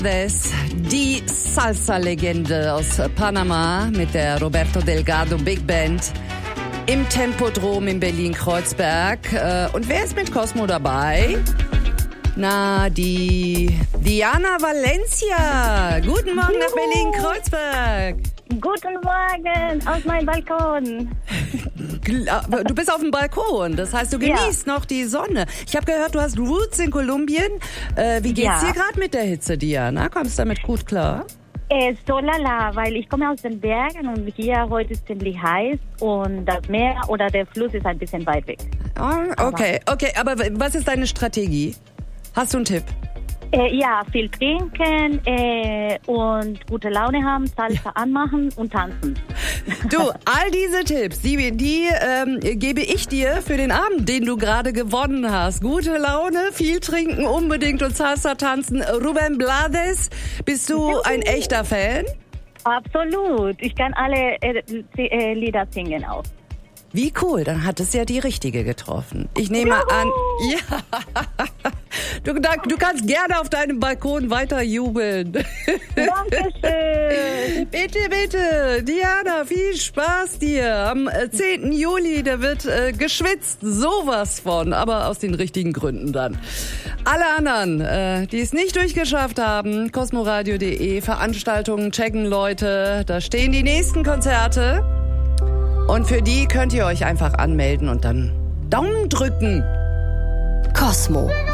Die Salsa-Legende aus Panama mit der Roberto Delgado Big Band im Tempodrom in Berlin-Kreuzberg. Und wer ist mit Cosmo dabei? Na, die Diana Valencia. Guten Morgen nach Berlin-Kreuzberg. Guten Morgen aus meinem Balkon. Du bist auf dem Balkon, das heißt, du genießt noch die Sonne. Ich habe gehört, du hast Roots in Kolumbien. Wie geht's dir gerade mit der Hitze, Diana? Kommst du damit gut klar? So lala, weil ich komme aus den Bergen und hier heute ist ziemlich heiß und das Meer oder der Fluss ist ein bisschen weit weg. Okay, aber was ist deine Strategie? Hast du einen Tipp? Viel trinken und gute Laune haben, Salsa anmachen und tanzen. Du, all diese Tipps, die gebe ich dir für den Abend, den du gerade gewonnen hast. Gute Laune, viel trinken unbedingt und Salsa tanzen. Rubén Blades, bist du ein echter Fan? Absolut, ich kann alle Lieder singen auch. Wie cool, dann hat es ja die Richtige getroffen. Ich nehme an, du kannst gerne auf deinem Balkon weiter jubeln. Dankeschön. Bitte, Diana, viel Spaß dir. Am 10. Juli, da wird geschwitzt, sowas von, aber aus den richtigen Gründen dann. Alle anderen, die es nicht durchgeschafft haben, cosmoradio.de, Veranstaltungen checken, Leute, da stehen die nächsten Konzerte. Und für die könnt ihr euch einfach anmelden und dann Daumen drücken. Cosmo.